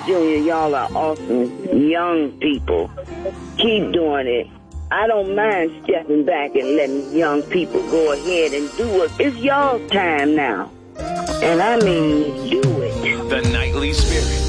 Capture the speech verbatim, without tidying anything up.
Junior, y'all are awesome young people. Keep doing it. I don't mind stepping back and letting young people go ahead and do it. It's y'all's time now. And I mean, do it. The Nightly Spirit.